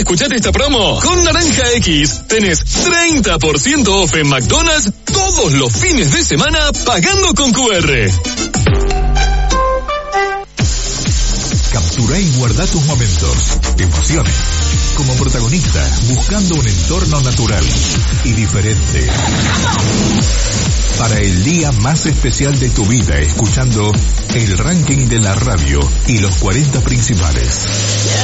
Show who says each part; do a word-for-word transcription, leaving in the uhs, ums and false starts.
Speaker 1: escuchate esta promo. Con Naranja X tenés treinta por ciento off en McDonald's todos los fines de semana pagando con Q R.
Speaker 2: Captura y guarda tus momentos, emociones, como protagonista, buscando un entorno natural y diferente. Para el día más especial de tu vida, escuchando el ranking de la radio y los cuarenta principales.